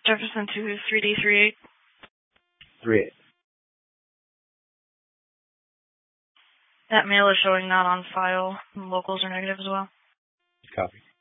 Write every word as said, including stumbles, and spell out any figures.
Jefferson to three D three eight. three eight. That mail is showing not on file. Locals are negative as well. Copy.